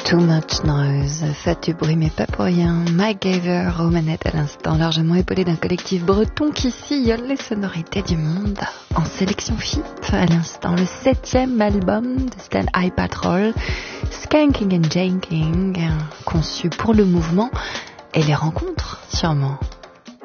Too Much Noise, faites du bruit mais pas pour rien. Mike Gaver aux manettes à l'instant, largement épaulé d'un collectif breton qui sillonne les sonorités du monde. En sélection FIP, à l'instant, le 7e album de Stand Eye Patrol, Skanking and Janking, conçu pour le mouvement et les rencontres, sûrement.